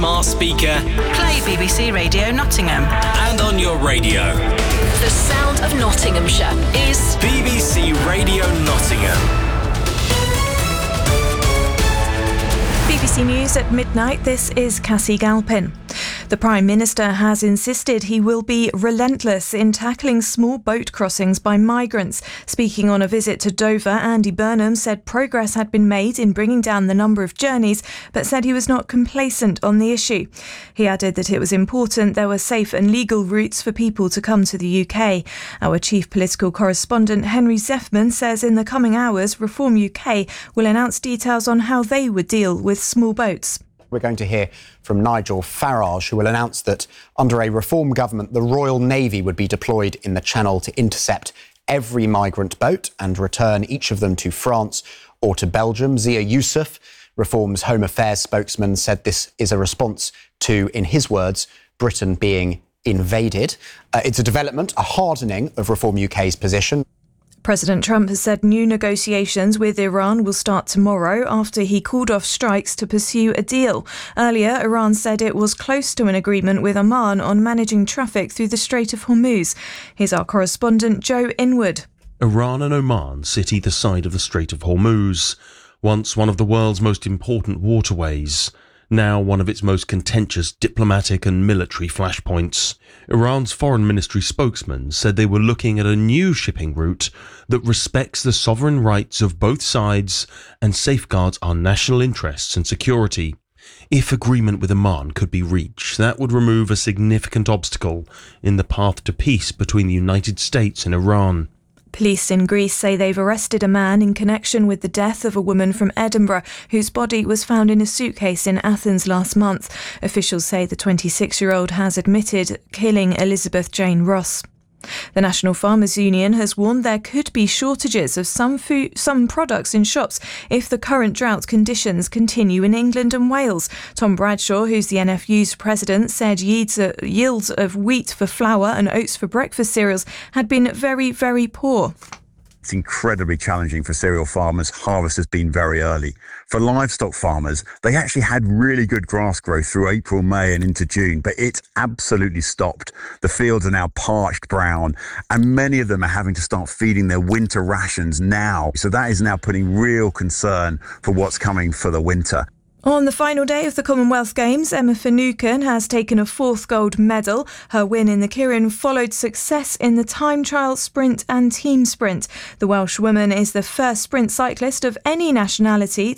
Smart speaker. Play BBC Radio Nottingham. And on your radio. The sound of Nottinghamshire is BBC Radio Nottingham. BBC News at midnight, this is Cassie Galpin. The Prime Minister has insisted he will be relentless in tackling small boat crossings by migrants. Speaking on a visit to Dover, Andy Burnham said progress had been made in bringing down the number of journeys, but said he was not complacent on the issue. He added that it was important there were safe and legal routes for people to come to the UK. Our chief political correspondent Henry Zeffman says in the coming hours, Reform UK will announce details on how they would deal with small boats. We're going to hear from Nigel Farage, who will announce that under a Reform government, the Royal Navy would be deployed in the Channel to intercept every migrant boat and return each of them to France or to Belgium. Zia Youssef, Reform's Home Affairs spokesman, said this is a response to, in his words, Britain being invaded. It's a development, a hardening of Reform UK's position. President Trump has said new negotiations with Iran will start tomorrow after he called off strikes to pursue a deal. Earlier, Iran said it was close to an agreement with Oman on managing traffic through the Strait of Hormuz. Here's our correspondent Joe Inwood. Iran and Oman sit either side of the Strait of Hormuz, once one of the world's most important waterways, now one of its most contentious diplomatic and military flashpoints. Iran's foreign ministry spokesman said they were looking at a new shipping route that respects the sovereign rights of both sides and safeguards our national interests and security. If agreement with Oman could be reached, that would remove a significant obstacle in the path to peace between the United States and Iran. Police in Greece say they've arrested a man in connection with the death of a woman from Edinburgh whose body was found in a suitcase in Athens last month. Officials say the 26-year-old has admitted killing Elizabeth Jane Ross. The National Farmers Union has warned there could be shortages of some products in shops if the current drought conditions continue in England and Wales. Tom Bradshaw, who's the NFU's president, said yields of wheat for flour and oats for breakfast cereals had been very, very poor. It's incredibly challenging for cereal farmers. Harvest has been very early. For livestock farmers, they actually had really good grass growth through April, May and into June, but it absolutely stopped. The fields are now parched brown and many of them are having to start feeding their winter rations now. So that is now putting real concern for what's coming for the winter. On the final day of the Commonwealth Games, Emma Finucane has taken a fourth gold medal. Her win in the Keirin followed success in the time trial, sprint and team sprint. The Welsh woman is the first sprint cyclist of any nationality